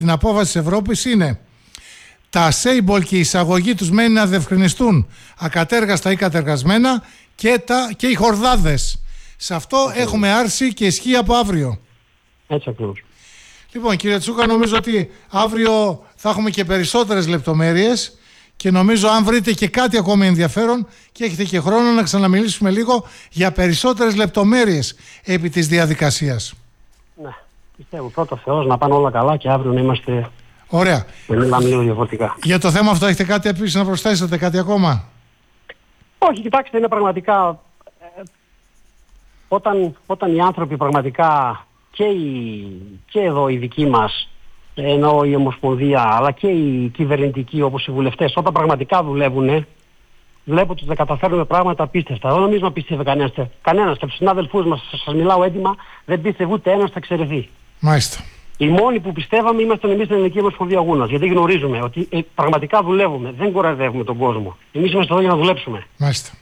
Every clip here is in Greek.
την απόφαση της Ευρώπης είναι τα Sable και η εισαγωγή τους μένει να διευκρινιστούν ακατέργαστα ή κατεργασμένα και οι χορδάδες. Σε αυτό έχουμε άρση και ισχύει από αύριο. Έτσι ακριβώς. Λοιπόν, κύριε Τσούκα, νομίζω ότι αύριο θα έχουμε και περισσότερες λεπτομέρειες και νομίζω αν βρείτε και κάτι ακόμη ενδιαφέρον και έχετε και χρόνο να ξαναμιλήσουμε λίγο για περισσότερες λεπτομέρειες επί της διαδικασίας. Ναι, πιστεύω πρώτα Θεός να πάνε όλα καλά και αύριο να είμαστε... Ωραία. Μιλάμε λίγο διαφορετικά. Για το θέμα αυτό έχετε κάτι επίσης να προσθέσετε, κάτι ακόμα? Όχι, κοιτάξτε, είναι πραγματικά... Όταν οι άνθρωποι πραγματικά και εδώ οι δικοί μας, ενώ η Ομοσπονδία, αλλά και οι κυβερνητικοί όπως οι βουλευτές, όταν πραγματικά δουλεύουν, βλέπω ότι θα καταφέρουμε πράγματα απίστευτα. Δεν νομίζω να πίστευε κανένας. Και από τους συνάδελφούς μας, σας μιλάω έντιμα, δεν πίστευε ούτε ένας θα εξαιρεθεί. Μάλιστα. Οι μόνοι που πιστεύαμε είμαστε εμείς στην Ελληνική Ομοσπονδία Γούνας. Γιατί γνωρίζουμε ότι πραγματικά δουλεύουμε, δεν κοροϊδεύουμε τον κόσμο. Εμείς είμαστε εδώ για να δουλέψουμε. Μάλιστα.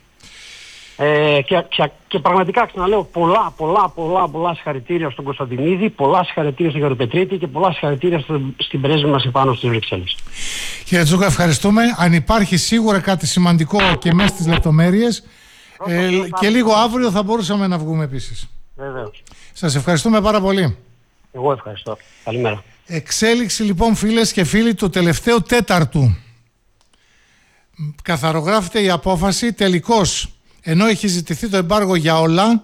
Και πραγματικά ξαναλέω πολλά συγχαρητήρια στον Κωνσταντινίδη, πολλά συγχαρητήρια στον Γεροπετρίτη και πολλά συγχαρητήρια στην πρέσβη μας επάνω στις Βρυξέλλες. Κύριε Τσούκα, ευχαριστούμε. Αν υπάρχει σίγουρα κάτι σημαντικό και μέσα στις λεπτομέρειες και λίγο αύριο θα μπορούσαμε να βγούμε επίσης. Βεβαίως. Σας ευχαριστούμε πάρα πολύ. Εγώ ευχαριστώ. Καλημέρα. Εξέλιξη λοιπόν, φίλες και φίλοι, του τελευταίου τέταρτου. Καθαρογράφεται η απόφαση τελικώς. Ενώ έχει ζητηθεί το εμπάργο για όλα,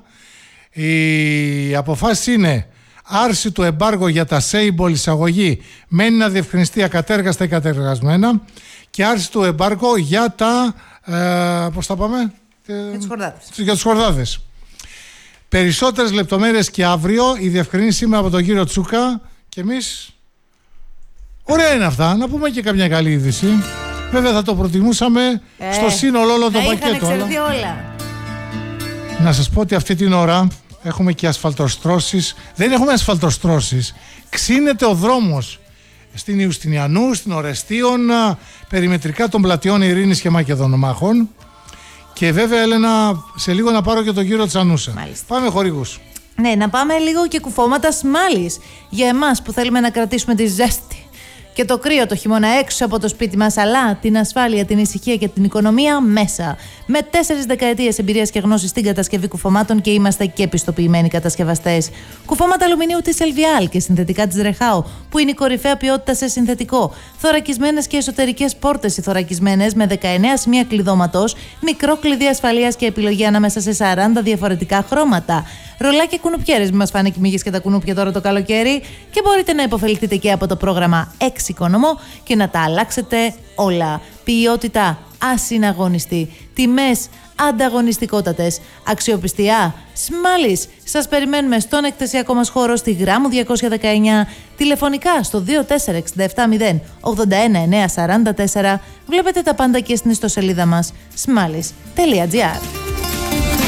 η αποφάση είναι άρση του εμπάργου για τα Sable εισαγωγή μένει να διευκρινιστεί ακατέργαστα ή κατεργασμένα και άρση του εμπάργου για τα πώς τα πάμε? Για τους χορδάδες. Περισσότερες λεπτομέρειες και αύριο, η διευκρινήση σήμερα από τον κύριο Τσούκα και εμείς. Ωραία είναι αυτά, να πούμε και καμιά καλή είδηση. Βέβαια θα το προτιμούσαμε στο σύνολο όλο το πακέτο. Όλα. Να σας πω ότι αυτή την ώρα έχουμε και ασφαλτοστρώσεις. Δεν έχουμε ασφαλτοστρώσεις. Ξύνεται ο δρόμος στην Ιουστινιανού, στην Ορεστίων, περιμετρικά των πλατιών Ειρήνης και Μακεδονομάχων. Και βέβαια, Έλενα, σε λίγο να πάρω και τον κύριο Τσανούσα. Μάλιστα. Πάμε χορηγούς. Ναι, να πάμε λίγο και κουφώματα Σμάλης για εμάς που θέλουμε να κρατήσουμε τη ζέστη και το κρύο το χειμώνα έξω από το σπίτι μας, αλλά την ασφάλεια, την ησυχία και την οικονομία μέσα. Με 4 δεκαετίες εμπειρίας και γνώσης στην κατασκευή κουφωμάτων και είμαστε και πιστοποιημένοι κατασκευαστές. Κουφώματα αλουμινίου της Ελβιάλ και συνθετικά της Ρεχάου, που είναι η κορυφαία ποιότητα σε συνθετικό. Θωρακισμένες και εσωτερικές πόρτες θωρακισμένες με 19 σημεία κλειδώματος, μικρό κλειδί ασφαλείας και επιλογή ανάμεσα σε 40 διαφορετικά χρώματα. Ρολάκια κουνουπιέρες, μην μας φάνε κοιμήγες και τα κουνούπια τώρα το καλοκαίρι, και μπορείτε να υποφεληθείτε και από το πρόγραμμα Εξοικονομώ και να τα αλλάξετε όλα. Ποιότητα ασυναγωνιστή, τιμές ανταγωνιστικότατες, αξιοπιστία Σμάλης. Σας περιμένουμε στον εκτεσιακό μας χώρο στη Γράμμου 219, τηλεφωνικά στο 2467 081 944. Βλέπετε τα πάντα και στην ιστοσελίδα μας smalis.gr.